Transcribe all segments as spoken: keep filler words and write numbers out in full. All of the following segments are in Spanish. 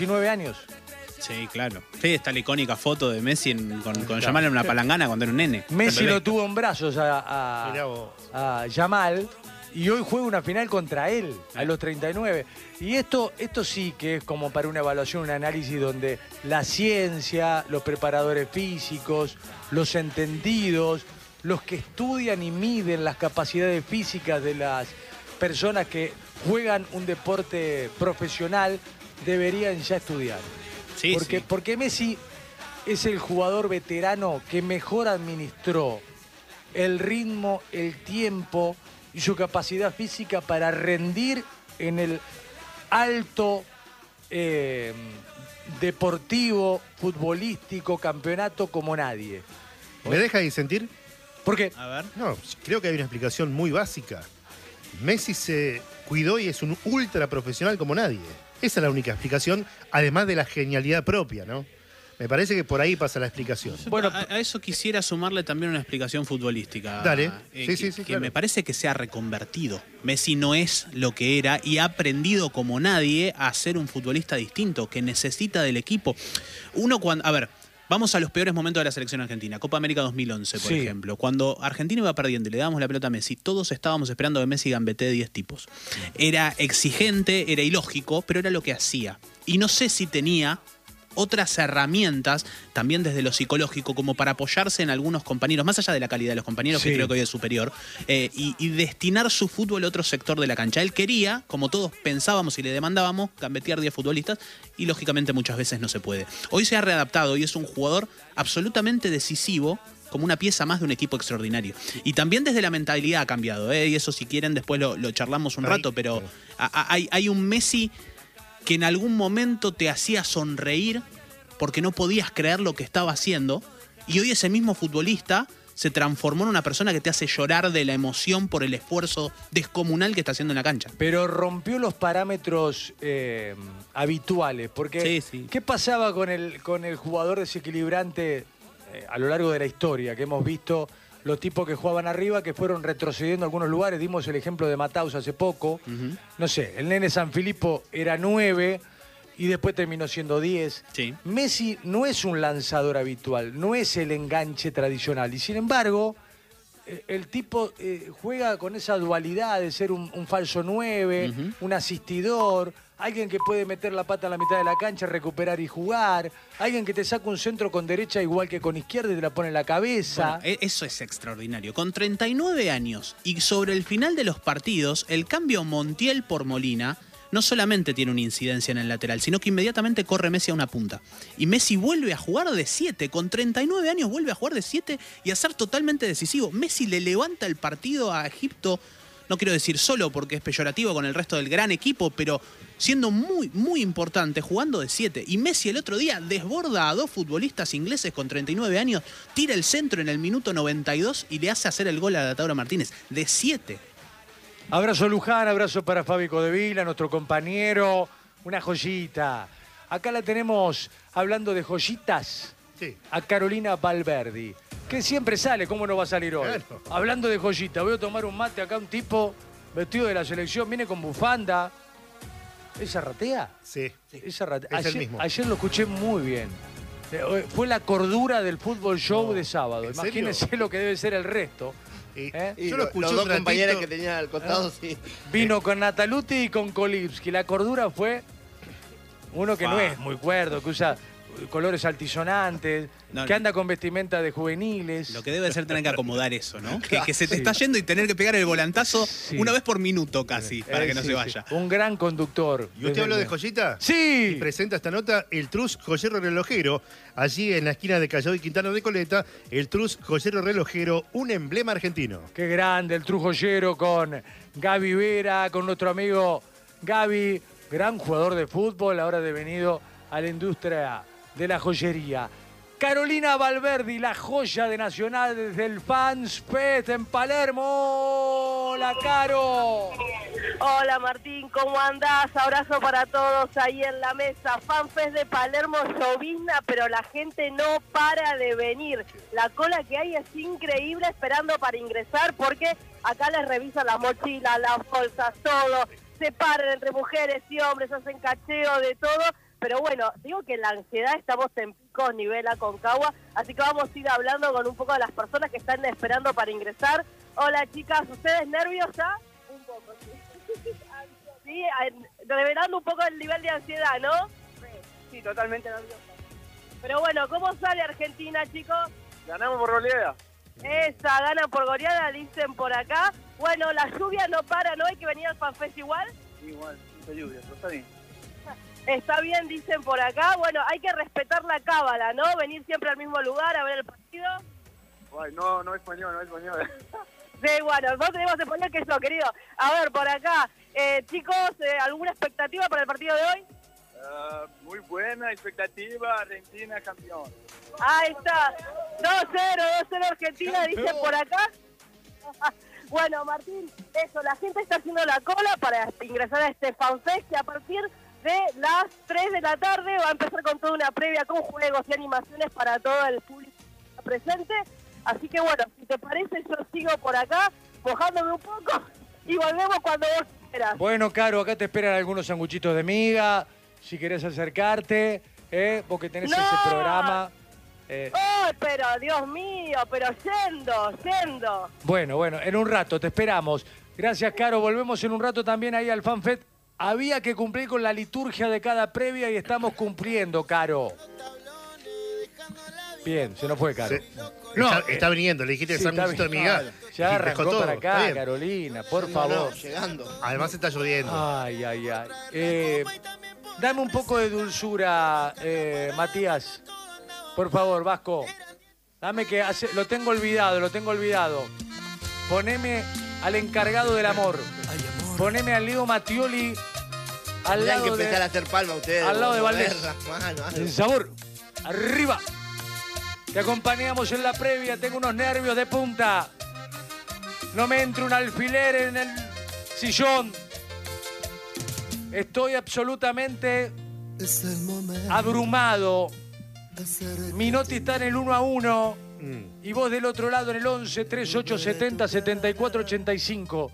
diecinueve años. Sí, claro. Sí, está la icónica foto de Messi en, con, con Yamal en una palangana cuando era un nene. Messi lo tuvo en brazos a, a, a Yamal y hoy juega una final contra él a los treinta y nueve. Y esto, esto sí que es como para una evaluación, un análisis donde la ciencia, los preparadores físicos, los entendidos, los que estudian y miden las capacidades físicas de las personas que juegan un deporte profesional deberían ya estudiar. Sí, porque, sí. porque Messi es el jugador veterano que mejor administró el ritmo, el tiempo y su capacidad física para rendir en el alto eh, deportivo, futbolístico, campeonato como nadie. ¿Me deja disentir? ¿Por qué? A ver. No, creo que hay una explicación muy básica. Messi se cuidó y es un ultra profesional como nadie. Esa es la única explicación, además de la genialidad propia, ¿no? Me parece que por ahí pasa la explicación. Bueno, a, a eso quisiera sumarle también una explicación futbolística. Dale. Eh, Sí, sí, que, sí, que claro. me parece que se ha reconvertido. Messi no es lo que era y ha aprendido como nadie a ser un futbolista distinto, que necesita del equipo. Uno cuando... A ver, vamos a los peores momentos de la selección argentina. Copa América dos mil once, por Sí. ejemplo. Cuando Argentina iba perdiendo y le dábamos la pelota a Messi, todos estábamos esperando que Messi gambetee diez tipos. Era exigente, era ilógico, pero era lo que hacía. Y no sé si tenía otras herramientas, también desde lo psicológico, como para apoyarse en algunos compañeros, más allá de la calidad de los compañeros, Sí. que creo que hoy es superior, eh, y, y destinar su fútbol a otro sector de la cancha. Él quería, como todos pensábamos y le demandábamos, gambetear diez futbolistas, y lógicamente muchas veces no se puede. Hoy se ha readaptado y es un jugador absolutamente decisivo, como una pieza más de un equipo extraordinario. Y también desde la mentalidad ha cambiado, ¿eh? Y eso si quieren después lo, lo charlamos un Ahí, rato, pero claro. a- a- hay, hay un Messi que en algún momento te hacía sonreír porque no podías creer lo que estaba haciendo, y hoy ese mismo futbolista se transformó en una persona que te hace llorar de la emoción por el esfuerzo descomunal que está haciendo en la cancha. Pero rompió los parámetros eh, habituales, porque Sí, sí. ¿qué pasaba con el, con el jugador desequilibrante eh, a lo largo de la historia? Que hemos visto los tipos que jugaban arriba, que fueron retrocediendo a algunos lugares. Dimos el ejemplo de Mataus hace poco. Ujú. No sé, el nene Sanfilippo era nueve y después terminó siendo diez. Sí. Messi no es un lanzador habitual, no es el enganche tradicional. Y sin embargo, eh, el tipo eh, juega con esa dualidad de ser un, un falso nueve, Ujú. un asistidor, alguien que puede meter la pata en la mitad de la cancha, recuperar y jugar, alguien que te saca un centro con derecha igual que con izquierda y te la pone en la cabeza. Bueno, e- eso es extraordinario. Con treinta y nueve años y sobre el final de los partidos, el cambio Montiel por Molina no solamente tiene una incidencia en el lateral, sino que inmediatamente corre Messi a una punta. Y Messi vuelve a jugar de siete. Con treinta y nueve años vuelve a jugar de siete y a ser totalmente decisivo. Messi le levanta el partido a Egipto, no quiero decir solo porque es peyorativo con el resto del gran equipo, pero siendo muy, muy importante, jugando de siete. Y Messi el otro día desborda a dos futbolistas ingleses con treinta y nueve años, tira el centro en el minuto noventa y dos y le hace hacer el gol a Lautaro Martínez. De siete. Abrazo Luján, abrazo para Fabi Codevila, nuestro compañero. Una joyita. Acá la tenemos hablando de joyitas. Sí. A Carolina Valverdi, que siempre sale, ¿cómo no va a salir hoy? Claro. Hablando de joyita, voy a tomar un mate acá, un tipo vestido de la selección, viene con bufanda. ¿Esa ratea? Sí. Esa ratea. Es el Ayer, mismo. ayer lo escuché muy bien. Eh, Fue la cordura del fútbol show No, de sábado. ¿en serio? Imagínense lo que debe ser el resto. Y ¿Eh? Y yo lo- lo escuché los un dos ratito. compañeros que tenían al costado, sí. Vino con Nataluti y con Kolipski. La cordura fue uno que Fa. no es muy cuerdo, que usa colores altisonantes, No, que no. anda con vestimenta de juveniles. Lo que debe ser tener que acomodar eso, ¿no? Que, que se te Sí. está yendo y tener que pegar el volantazo Sí. una vez por minuto casi, para Eh, que no sí, se sí. vaya. Un gran conductor. ¿Y usted Desde habló el- de joyita? Sí. Y presenta esta nota el Trus Joyero Relojero. Allí en la esquina de Callao y Quintana de Coleta, el Trus Joyero Relojero, un emblema argentino. Qué grande el Trujoyero con Gaby Vera, con nuestro amigo Gaby, gran jugador de fútbol, ahora devenido a la industria de la joyería. Carolina Valverdi, la joya de Nacional desde el Fans Fest en Palermo. ¡Hola, Caro! Hola Martín, ¿cómo andás? Abrazo para todos ahí en la mesa. FanFest de Palermo, llovizna, pero la gente no para de venir. La cola que hay es increíble esperando para ingresar porque acá les revisan las mochilas, las bolsas, todo. Se paran entre mujeres y hombres, hacen cacheo de todo. pero bueno, digo que la ansiedad estamos en pico nivel Aconcagua, así que vamos a ir hablando con un poco de las personas que están esperando para ingresar. Hola chicas, ¿ustedes nerviosas? Un poco, sí. Sí, revelando un poco el nivel de ansiedad, ¿no? Sí, sí, totalmente nerviosa. Pero bueno, ¿cómo sale Argentina, chicos? Ganamos por goleada. Esa, ganan por goleada, dicen por acá. Bueno, la lluvia no para, ¿no? Hay que venir al FanFest igual. Igual, mucha lluvia, pero está bien. Está bien, dicen por acá. Bueno, hay que respetar la cábala, ¿no? Venir siempre al mismo lugar a ver el partido. Ay, no, no español, no español. Sí, bueno, vos tenemos español que yo, querido. A ver, por acá, eh, chicos, eh, ¿alguna expectativa para el partido de hoy? Uh, muy buena expectativa, Argentina campeón. Ahí está, dos cero, dos cero Argentina, dicen por acá. Bueno, Martín, eso, la gente está haciendo la cola para ingresar a este FanFest que a partir de las tres de la tarde va a empezar con toda una previa con juegos y animaciones para todo el público presente. Así que bueno, si te parece, yo sigo por acá, mojándome un poco y volvemos cuando vos quieras. Bueno, Caro, acá te esperan algunos sanguchitos de miga, si querés acercarte, ¿eh? Vos que tenés ¡No! ese programa. Eh. ¡Ay, pero Dios mío! Pero yendo, yendo. Bueno, bueno, en un rato te esperamos. Gracias, Caro. Volvemos en un rato también ahí al FanFest. Había que cumplir con la liturgia de cada previa y estamos cumpliendo, Caro. Bien, se nos fue, Caro. Sí. No, está, está viniendo, le dijiste sí, el sanguchito de miga. Ya y arrancó dejó todo. para acá, Carolina, por No, favor. no, llegando. Además está lloviendo. Ay, ay, ay. Eh, dame un poco de dulzura, eh, Matías. Por favor, Vasco. Dame que hace, lo tengo olvidado, lo tengo olvidado. Poneme al encargado del amor. Poneme al Leo Mattioli al Tendrían lado que empezar de, a hacer palma ustedes. al lado de Valdés. mover las manos, algo. El sabor. Arriba. Te acompañamos en la previa. Tengo unos nervios de punta. No me entre un alfiler en el sillón. Estoy absolutamente abrumado. Minotti está en el uno a uno. Mm. Y vos del otro lado en el once, treinta y ocho, setenta, setenta y cuatro, ochenta y cinco.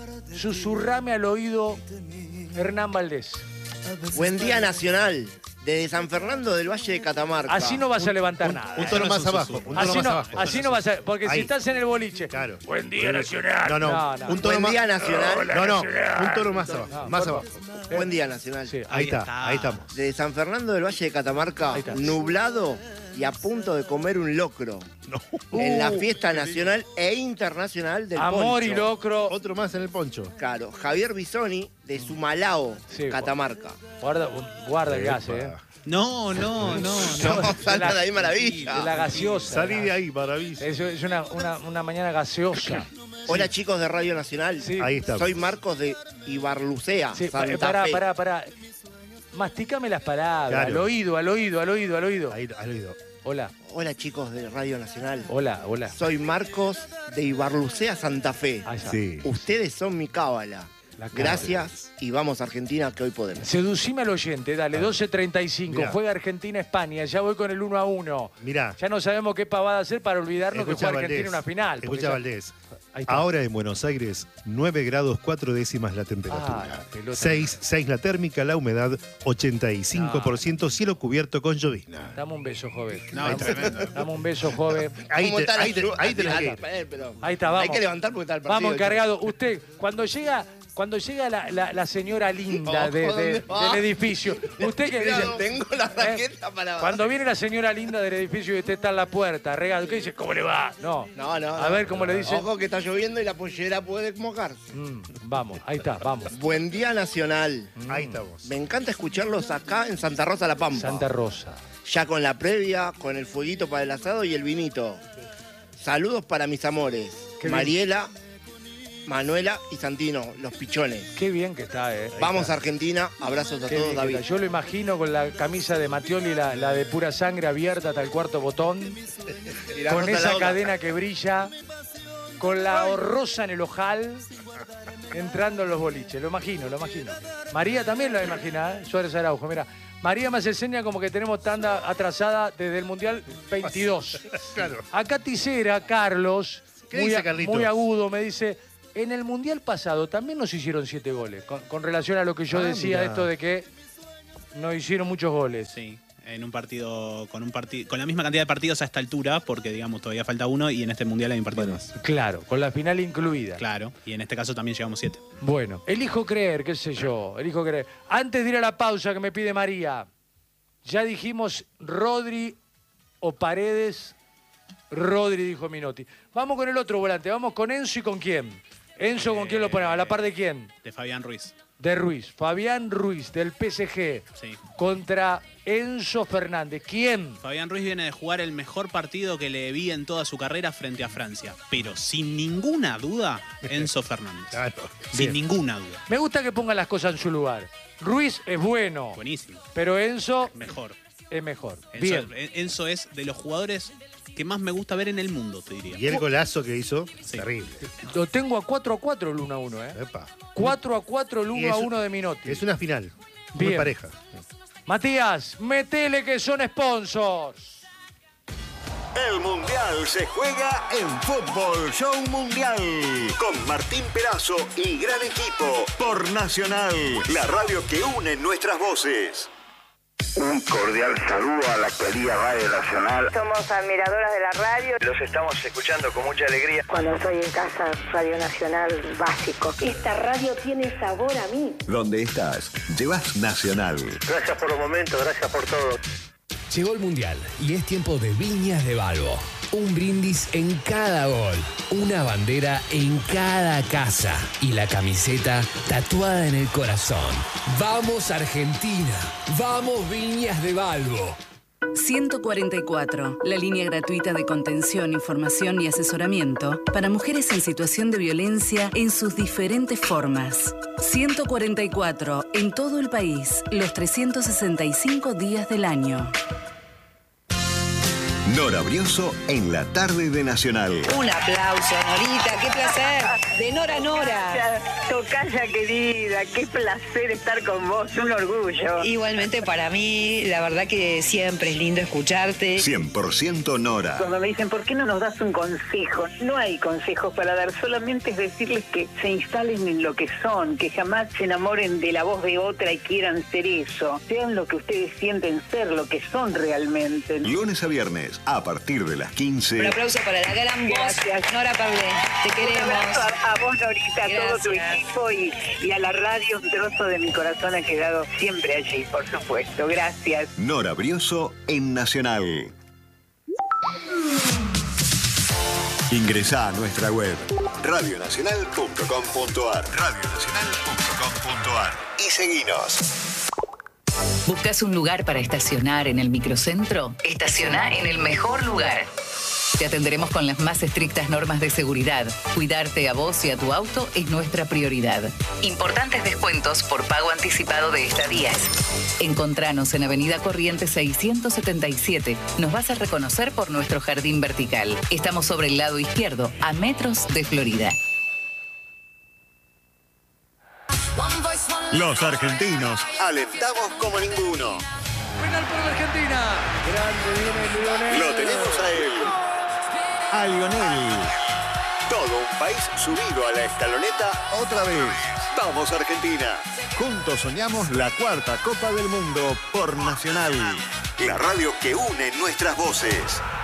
Susurrame al oído Hernán Valdés. Buen día nacional. Desde San Fernando del Valle de Catamarca. Así no vas a levantar nada. Un ¿eh? tono no más es un abajo. susurro. Un tono Así más no, abajo. así no vas a... Porque Ahí. si estás en el boliche... Claro. Buen día nacional. No, no. No, no. Un tono Buen más... día nacional. No, no. Un tono más abajo. No, Más por abajo. favor. Buen día nacional. Sí, Ahí Ahí está, está. ahí estamos. Desde San Fernando del Valle de Catamarca, Ahí está. nublado y a punto de comer un locro. No. En la Uh, fiesta nacional e internacional del Amor poncho. y locro. Otro más en el poncho. Claro, Javier Bisoni de Sumalao, Sí, Catamarca. Guarda, guarda el gas, ¿eh? Epa. No, no, no, No, no. salta la- de ahí maravilla. De la gaseosa. Salí de ahí, maravilla. Es, es una, una, una mañana gaseosa. Hola chicos de Radio Nacional. Sí. Ahí está. Soy Marcos de Ibarlucea, Sí, pa- Santa pará, Fe. pará, pará. Masticame las palabras. Claro. Al oído, al oído, al oído, al oído. Ahí, al oído. Hola, Hola chicos de Radio Nacional. hola, hola. Soy Marcos de Ibarlucea, Santa Fe. Ahí está. Sí. Ustedes son mi cábala. La cábala. Gracias y vamos Argentina que hoy podemos. Seducime al oyente, dale, doce treinta y cinco. Mirá. Juega Argentina-España, ya voy con el uno a uno. Mirá. Ya no sabemos qué pavada hacer para olvidarnos que Escucha, juega Argentina Valdés. en una final. porque Escucha, ya- Valdés. Ahí está. Ahora en Buenos Aires, nueve grados cuatro décimas la Ah, temperatura. la pelota. seis, seis la térmica, la humedad ochenta y cinco por ciento, cielo cubierto con llovizna. Dame un beso, joven. No, tremendo. Dame un beso, joven. Ahí ¿Cómo te, está la ahí te, lluvia? ahí te la Ahí di. está, pero Ahí está, vamos. Hay que levantar porque está el partido. Vamos, chicos. encargado. Usted, cuando llega, cuando llega la, la- la señora linda Ojo, de- de- ¿dónde va? del edificio, usted que dice... Tengo la ¿eh? raqueta para... Cuando viene la señora linda del edificio y usted está en la puerta, regalo, ¿qué dice? ¿Cómo le va? No. No, no. A no. ver cómo le dice. Ojo que está lloviendo y la pollera puede mojarse. Mm, vamos, ahí está, vamos. Buen día nacional. Ahí estamos. Me encanta escucharlos acá en Santa Rosa La Pampa. Santa Rosa. Ya con la previa, con el fueguito para el asado y el vinito. Saludos para mis amores. Qué bien. Mariela, Manuela y Santino, los pichones. Qué bien que está, ¿eh? Ahí Vamos está. Argentina, abrazos a Qué todos, bien que David. está. Yo lo imagino con la camisa de Mattioli, la, la de pura sangre abierta hasta el cuarto botón, Y la con Rosa esa Lauda. cadena que brilla, con la rosa en el ojal, entrando en los boliches. Lo imagino, lo imagino. María también lo imagina, ¿eh? Suárez Araujo, mira. María me hace seña como que tenemos tanda atrasada desde el Mundial veintidós. Claro. Acá Ticera, Carlos, ¿Qué muy, dice a- Carlitos? muy agudo, me dice, en el Mundial pasado también nos hicieron siete goles, con, con relación a lo que yo Ah, decía, mirá. esto de que no hicieron muchos goles. Sí, en un partido con un partido con la misma cantidad de partidos a esta altura, porque digamos todavía falta uno y en este mundial hay un partido más. Claro, con la final incluida. Claro, y en este caso también llevamos siete. Bueno, elijo creer, qué sé yo, elijo creer. Antes de ir a la pausa que me pide María, ya dijimos Rodri o Paredes. Rodri dijo Minotti. Vamos con el otro volante, vamos con Enzo y con quién. Enzo, ¿con quién lo ponemos? ¿A la par de quién? De Fabián Ruiz. De Ruiz. Fabián Ruiz, del P S G. Sí. Contra Enzo Fernández. ¿Quién? Fabián Ruiz viene de jugar el mejor partido que le vi en toda su carrera frente a Francia. Pero sin ninguna duda, Enzo Fernández. Claro. Sin Bien. ninguna duda. Me gusta que pongan las cosas en su lugar. Ruiz es bueno. Buenísimo. Pero Enzo Mejor. es mejor. Enzo, Bien. Enzo es de los jugadores que más me gusta ver en el mundo, te diría. Y el golazo que hizo, Sí. terrible. Lo tengo a cuatro a cuatro el uno a uno, ¿eh? Epa. cuatro a cuatro el Y uno a es- uno de Minotti. Es una final. Muy Bien. pareja. Matías, metele que son sponsors. El Mundial se juega en Fútbol Show Mundial. Con Martín Perazo y gran equipo. Por Nacional, la radio que une nuestras voces. Un cordial saludo a la querida Radio Nacional. Somos admiradoras de la radio. Los estamos escuchando con mucha alegría. Cuando estoy en casa, Radio Nacional básico. Esta radio tiene sabor a mí. Donde estás, llevas Nacional. Gracias por los momentos, gracias por todo. Llegó el Mundial y es tiempo de Viñas de Balbo. Un brindis en cada gol, una bandera en cada casa y la camiseta tatuada en el corazón. ¡Vamos Argentina! ¡Vamos Viñas de Balbo! ciento cuarenta y cuatro, la línea gratuita de contención, información y asesoramiento para mujeres en situación de violencia en sus diferentes formas. ciento cuarenta y cuatro, en todo el país, los trescientos sesenta y cinco días del año. Nora Brioso en la tarde de Nacional. Un aplauso, Norita, qué placer. De Nora a Nora. Tocaya querida, qué placer estar con vos, un orgullo. Igualmente para mí, la verdad que siempre es lindo escucharte. cien por ciento Nora. Cuando me dicen, ¿por qué no nos das un consejo? No hay consejos para dar, solamente es decirles que se instalen en lo que son, que jamás se enamoren de la voz de otra y quieran ser eso. Sean lo que ustedes sienten ser, lo que son realmente. Lunes a viernes, a partir de las quince. Un aplauso para la gran voz, Gracias. Nora Pablé. Te Un queremos. abrazo a, a vos, Norita, a todo tu Gracias. equipo y, y a la radio. Un trozo de mi corazón ha quedado siempre allí, por supuesto. Gracias. Nora Brioso en Nacional. Ingresá a nuestra web radio nacional punto com punto ar radio nacional punto com punto ar y seguinos. ¿Buscas un lugar para estacionar en el microcentro? Estaciona en el mejor lugar. Te atenderemos con las más estrictas normas de seguridad. Cuidarte a vos y a tu auto es nuestra prioridad. Importantes descuentos por pago anticipado de estadías. Encontranos en Avenida Corrientes seiscientos setenta y siete. Nos vas a reconocer por nuestro jardín vertical. Estamos sobre el lado izquierdo, a metros de Florida. Los argentinos alentamos como ninguno. Penal por la Argentina. Grande viene Lionel. Lo tenemos a él. A Lionel. Todo un país subido a la escaloneta otra vez. Vamos Argentina. Juntos soñamos la cuarta Copa del Mundo por Nacional. La radio que une nuestras voces.